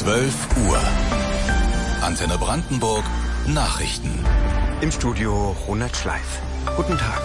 12 Uhr. Antenne Brandenburg Nachrichten. Im Studio Ronald Schleif. Guten Tag.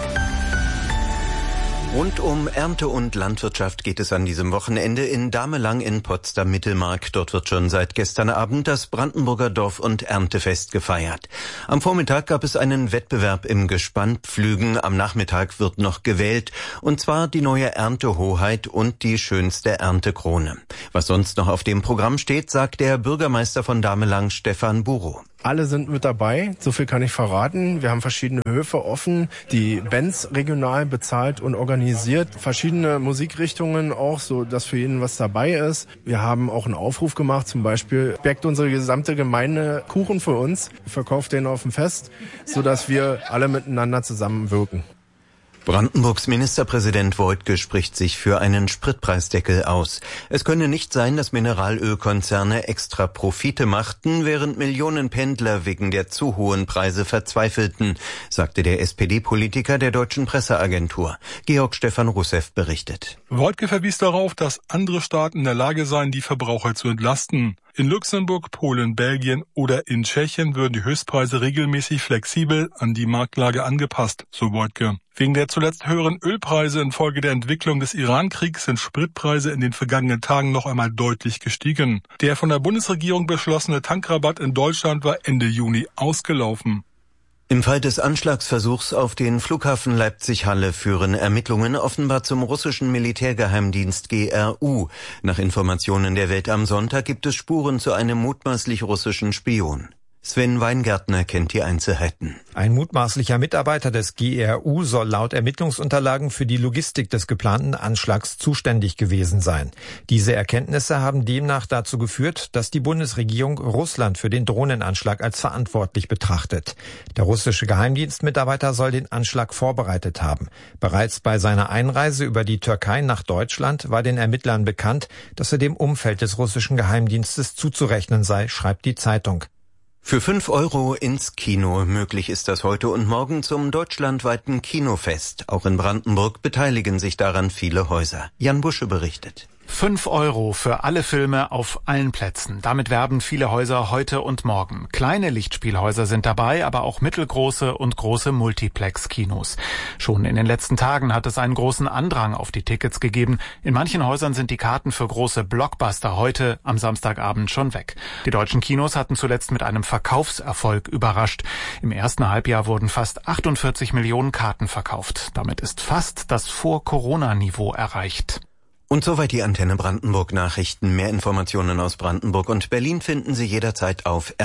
Rund um Ernte und Landwirtschaft geht es an diesem Wochenende in Damelang in Potsdam-Mittelmark. Dort wird schon seit gestern Abend das Brandenburger Dorf- und Erntefest gefeiert. Am Vormittag gab es einen Wettbewerb im Gespannpflügen. Am Nachmittag wird noch gewählt, und zwar die neue Erntehoheit und die schönste Erntekrone. Was sonst noch auf dem Programm steht, sagt der Bürgermeister von Damelang, Stefan Burow. Alle sind mit dabei, so viel kann ich verraten. Wir haben verschiedene Höfe offen, die Bands regional bezahlt und organisiert. Verschiedene Musikrichtungen auch, so dass für jeden was dabei ist. Wir haben auch einen Aufruf gemacht, zum Beispiel bäckt unsere gesamte Gemeinde Kuchen für uns, verkauft den auf dem Fest, so dass wir alle miteinander zusammenwirken. Brandenburgs Ministerpräsident Woidke spricht sich für einen Spritpreisdeckel aus. Es könne nicht sein, dass Mineralölkonzerne extra Profite machten, während Millionen Pendler wegen der zu hohen Preise verzweifelten, sagte der SPD-Politiker der Deutschen Presseagentur. Georg Stefan Russev berichtet. Woidke verwies darauf, dass andere Staaten in der Lage seien, die Verbraucher zu entlasten. In Luxemburg, Polen, Belgien oder in Tschechien würden die Höchstpreise regelmäßig flexibel an die Marktlage angepasst, so Woidke. Wegen der zuletzt höheren Ölpreise infolge der Entwicklung des Iran-Kriegs sind Spritpreise in den vergangenen Tagen noch einmal deutlich gestiegen. Der von der Bundesregierung beschlossene Tankrabatt in Deutschland war Ende Juni ausgelaufen. Im Fall des Anschlagsversuchs auf den Flughafen Leipzig-Halle führen Ermittlungen offenbar zum russischen Militärgeheimdienst GRU. Nach Informationen der Welt am Sonntag gibt es Spuren zu einem mutmaßlich russischen Spion. Sven Weingärtner kennt die Einzelheiten. Ein mutmaßlicher Mitarbeiter des GRU soll laut Ermittlungsunterlagen für die Logistik des geplanten Anschlags zuständig gewesen sein. Diese Erkenntnisse haben demnach dazu geführt, dass die Bundesregierung Russland für den Drohnenanschlag als verantwortlich betrachtet. Der russische Geheimdienstmitarbeiter soll den Anschlag vorbereitet haben. Bereits bei seiner Einreise über die Türkei nach Deutschland war den Ermittlern bekannt, dass er dem Umfeld des russischen Geheimdienstes zuzurechnen sei, schreibt die Zeitung. Für 5 € ins Kino. Möglich ist das heute und morgen zum deutschlandweiten Kinofest. Auch in Brandenburg beteiligen sich daran viele Häuser. Jan Busche berichtet. 5 € für alle Filme auf allen Plätzen. Damit werben viele Häuser heute und morgen. Kleine Lichtspielhäuser sind dabei, aber auch mittelgroße und große Multiplex-Kinos. Schon in den letzten Tagen hat es einen großen Andrang auf die Tickets gegeben. In manchen Häusern sind die Karten für große Blockbuster heute am Samstagabend schon weg. Die deutschen Kinos hatten zuletzt mit einem Verkaufserfolg überrascht. Im ersten Halbjahr wurden fast 48 Millionen Karten verkauft. Damit ist fast das Vor-Corona-Niveau erreicht. Und soweit die Antenne Brandenburg Nachrichten. Mehr Informationen aus Brandenburg und Berlin finden Sie jederzeit auf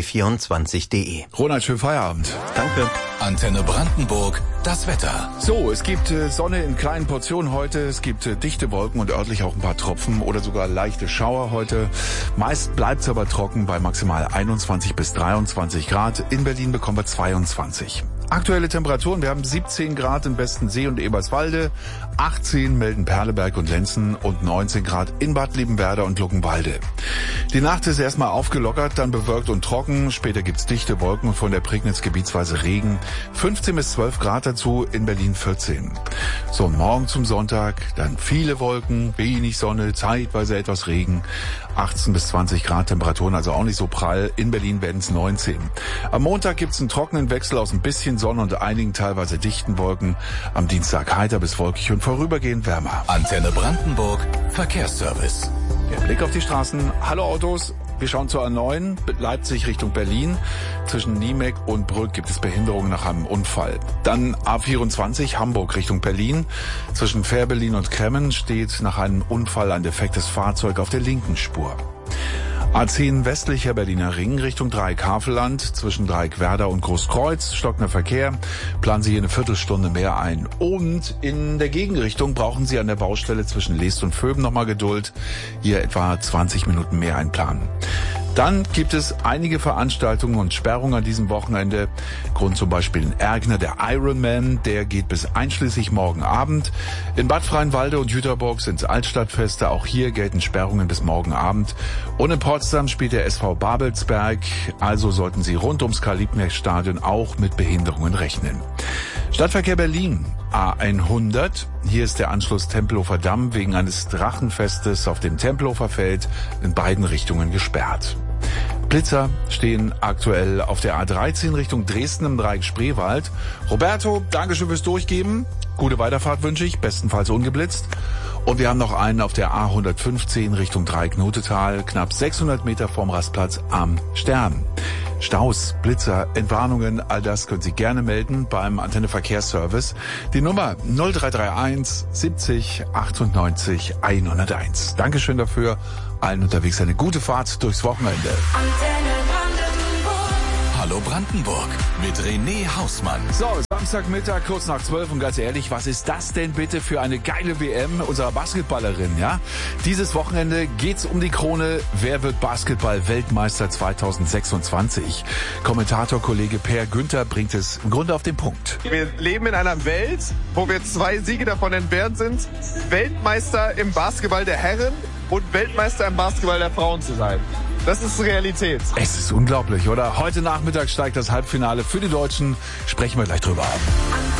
rbb24.de. Ronald, schönen Feierabend. Danke. Antenne Brandenburg, das Wetter. So, es gibt Sonne in kleinen Portionen heute. Es gibt dichte Wolken und örtlich auch ein paar Tropfen oder sogar leichte Schauer heute. Meist bleibt es aber trocken bei maximal 21 bis 23 Grad. In Berlin bekommen wir 22. Aktuelle Temperaturen, wir haben 17 Grad in Bestensee und Eberswalde, 18 melden Perleberg und Lenzen und 19 Grad in Bad Liebenwerda und Luckenwalde. Die Nacht ist erstmal aufgelockert, dann bewölkt und trocken, später gibt's dichte Wolken und von der Prignitz gebietsweise Regen, 15 bis 12 Grad dazu, in Berlin 14. So, und morgen zum Sonntag, dann viele Wolken, wenig Sonne, zeitweise etwas Regen, 18 bis 20 Grad Temperaturen, also auch nicht so prall, in Berlin werden es 19. Am Montag gibt's einen trockenen Wechsel aus ein bisschen Sonne und einigen teilweise dichten Wolken. Am Dienstag heiter bis wolkig und vorübergehend wärmer. Antenne Brandenburg, Verkehrsservice. Der Blick auf die Straßen. Hallo Autos. Wir schauen zur A9, Leipzig Richtung Berlin. Zwischen Niemek und Brück gibt es Behinderungen nach einem Unfall. Dann A24 Hamburg Richtung Berlin. Zwischen Fährberlin und Kremmen steht nach einem Unfall ein defektes Fahrzeug auf der linken Spur. A10 westlicher Berliner Ring Richtung Dreieck-Havelland. Zwischen Dreieck-Werder und Großkreuz stockender Verkehr. Planen Sie hier eine Viertelstunde mehr ein. Und in der Gegenrichtung brauchen Sie an der Baustelle zwischen Leest und Vöben nochmal Geduld. Hier etwa 20 Minuten mehr einplanen. Dann gibt es einige Veranstaltungen und Sperrungen an diesem Wochenende. Grund zum Beispiel in Ergner, der Ironman, der geht bis einschließlich morgen Abend. In Bad Freienwalde und Jüterbock sind Altstadtfeste, auch hier gelten Sperrungen bis morgen Abend. Und in Potsdam spielt der SV Babelsberg, also sollten Sie rund ums Karl-Liebknecht-Stadion auch mit Behinderungen rechnen. Stadtverkehr Berlin, A100. Hier ist der Anschluss Tempelhofer Damm wegen eines Drachenfestes auf dem Tempelhofer Feld in beiden Richtungen gesperrt. Blitzer stehen aktuell auf der A13 Richtung Dresden im Dreieck Spreewald. Roberto, Dankeschön fürs Durchgeben. Gute Weiterfahrt wünsche ich, bestenfalls ungeblitzt. Und wir haben noch einen auf der A115 Richtung Dreieck Notetal, knapp 600 Meter vorm Rastplatz am Stern. Staus, Blitzer, Entwarnungen, all das können Sie gerne melden beim Antenne Verkehrsservice. Die Nummer 0331 70 98 101. Dankeschön dafür. Allen unterwegs eine gute Fahrt durchs Wochenende. Hallo Brandenburg mit René Hausmann. So, Samstagmittag, kurz nach 12 und ganz ehrlich, was ist das denn bitte für eine geile WM unserer Basketballerin, ja? Dieses Wochenende geht's um die Krone. Wer wird Basketball-Weltmeister 2026? Kommentator-Kollege Per Günther bringt es im Grunde auf den Punkt. Wir leben in einer Welt, wo wir 2 Siege davon entfernt sind, Weltmeister im Basketball der Herren und Weltmeister im Basketball der Frauen zu sein. Das ist Realität. Es ist unglaublich, oder? Heute Nachmittag steigt das Halbfinale für die Deutschen. Sprechen wir gleich drüber ab.